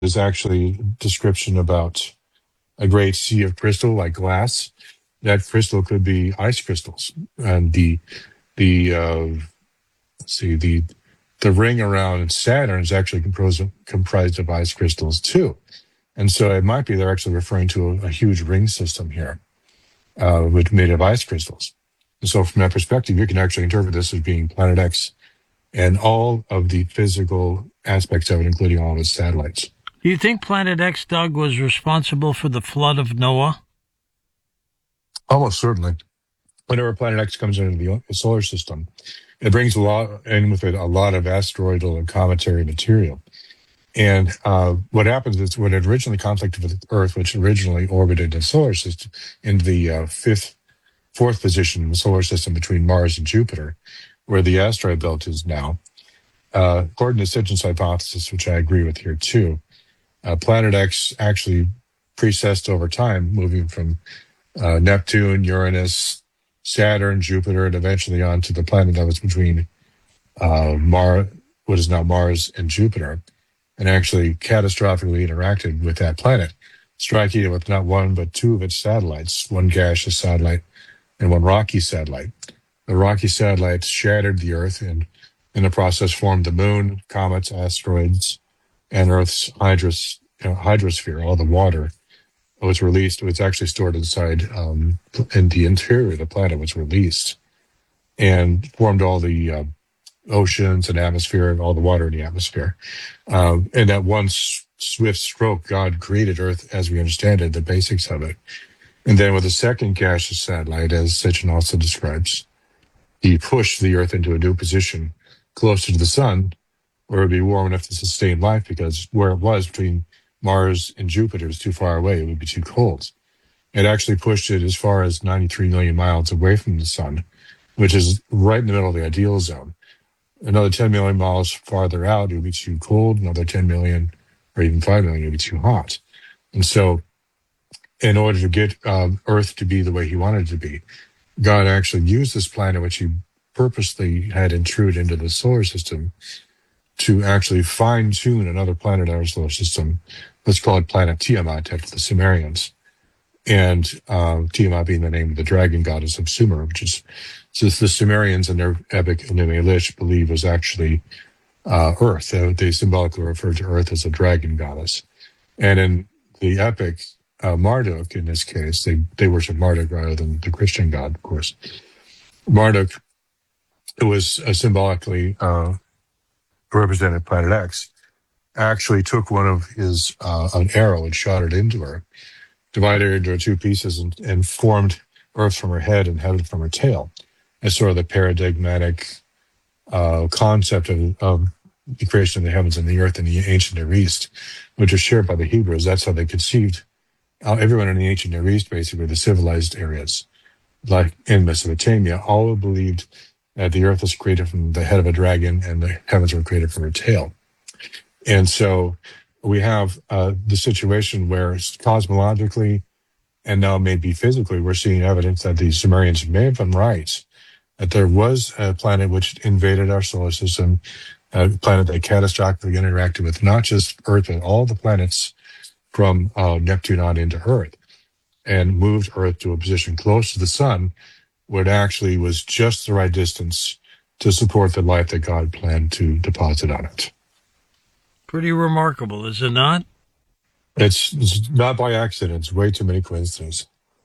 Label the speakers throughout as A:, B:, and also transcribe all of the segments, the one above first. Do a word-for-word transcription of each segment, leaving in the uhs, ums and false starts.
A: There's actually a description about a great sea of crystal, like glass. That crystal could be ice crystals, and the the uh, let's see the the ring around Saturn is actually composed of, comprised of ice crystals too. And so it might be they're actually referring to a, a huge ring system here, uh, with made of ice crystals. And so from that perspective, you can actually interpret this as being Planet X and all of the physical aspects of it, including all of its satellites.
B: Do you think Planet X, Doug, was responsible for the flood of Noah?
A: Almost certainly. Whenever Planet X comes into the solar system, it brings a lot in with it a lot of asteroidal and cometary material. And uh, what happens is when it originally conflicted with Earth, which originally orbited the solar system in the uh, fifth, fourth position in the solar system between Mars and Jupiter, where the asteroid belt is now, uh, according to Sitchin's hypothesis, which I agree with here too, uh, Planet X actually precessed over time, moving from uh, Neptune, Uranus, Saturn, Jupiter, and eventually on to the planet that was between uh, Mars, what is now Mars and Jupiter, and actually catastrophically interacted with that planet, striking it with not one but two of its satellites, one gaseous satellite and one rocky satellite. The rocky satellites shattered the Earth and in the process formed the moon, comets, asteroids, and Earth's hydros, you know, hydrosphere. All the water was released. It was actually stored inside, um, in the interior of the planet was released and formed all the uh, oceans and atmosphere and all the water in the atmosphere. Um, and that one s- swift stroke, God created Earth as we understand it, the basics of it. And then with the second gaseous satellite, as Sitchin also describes, he pushed the Earth into a new position closer to the sun, where it would be warm enough to sustain life, because where it was between Mars and Jupiter is too far away. It would be too cold. It actually pushed it as far as ninety-three million miles away from the sun, which is right in the middle of the ideal zone. Another ten million miles farther out, it would be too cold. Another ten million or even five million, it would be too hot. And so in order to get um, Earth to be the way he wanted it to be, God actually used this planet, which he purposely had intrude into the solar system, to actually fine-tune another planet in our solar system. Let's call it planet Tiamat, after the Sumerians. And uh, Tiamat being the name of the dragon goddess of Sumer, which is, since the Sumerians in their epic Enuma Elish believe was actually uh, Earth. They, they symbolically refer to Earth as a dragon goddess. And in the epic uh, Marduk, in this case, they, they worship Marduk rather than the Christian god, of course. Marduk was uh, symbolically uh, represented Planet X, actually took one of his, uh, an arrow and shot it into her, divided her into two pieces and, and formed Earth from her head and heaven from her tail. As sort of the paradigmatic uh, concept of, of the creation of the heavens and the earth in the ancient Near East, which was shared by the Hebrews. That's how they conceived uh, everyone in the ancient Near East, basically the civilized areas, like in Mesopotamia, all believed that the earth was created from the head of a dragon and the heavens were created from her tail. And so we have uh, the situation where cosmologically and now maybe physically, we're seeing evidence that the Sumerians may have been right, that there was a planet which invaded our solar system, a planet that catastrophically interacted with not just Earth, but all the planets from uh, Neptune on into Earth, and moved Earth to a position close to the sun, where it actually was just the right distance to support the life that God planned to deposit on it.
B: Pretty remarkable, is it not?
A: It's, it's not by accident. It's way too many coincidences.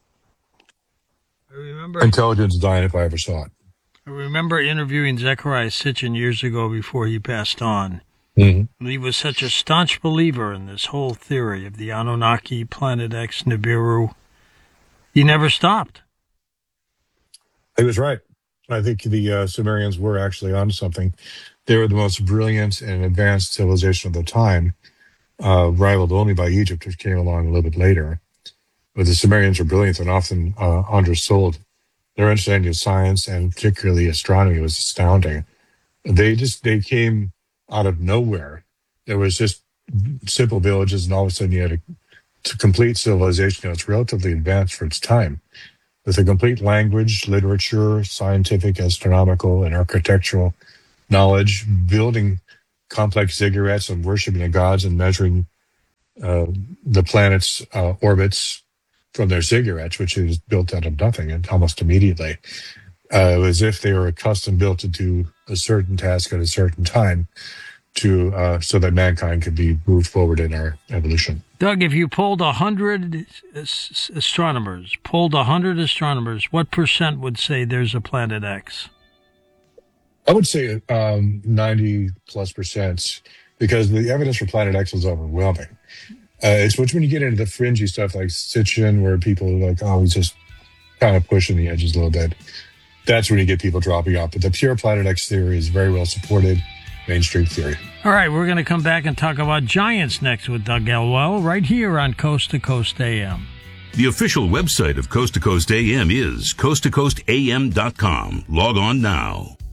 B: I remember
A: Intelligence dying if I ever saw it.
B: I remember interviewing Zecharia Sitchin years ago before he passed on.
A: Mm-hmm.
B: And he was such a staunch believer in this whole theory of the Anunnaki, Planet X, Nibiru. He never stopped.
A: He was right. I think the uh, Sumerians were actually onto something. They were the most brilliant and advanced civilization of the time, uh, rivaled only by Egypt, which came along a little bit later. But the Sumerians were brilliant and often uh, undersold. Their understanding of science and particularly astronomy was astounding. They just they came out of nowhere. There was just simple villages, and all of a sudden you had a, a complete civilization that's relatively advanced for its time, with a complete language, literature, scientific, astronomical, and architectural knowledge, building complex ziggurats and worshiping the gods and measuring uh, the planet's uh, orbits from their cigarettes, which is built out of nothing and almost immediately, uh, as if they were custom built to do a certain task at a certain time, to uh, so that mankind could be moved forward in our evolution.
B: Doug, if you polled a hundred astronomers, polled a hundred astronomers, what percent would say there's a Planet X?
A: I would say um, ninety plus percent, because the evidence for Planet X is overwhelming. Uh, it's which when you get into the fringy stuff like Sitchin, where people are like, oh, he's just kind of pushing the edges a little bit. That's when you get people dropping off. But the pure Planet X theory is very well supported, mainstream theory.
B: All right, we're going to come back and talk about giants next with Doug Elwell, right here on Coast to Coast A M.
C: The official website of Coast to Coast A M is coast to coast a m dot com. Log on now.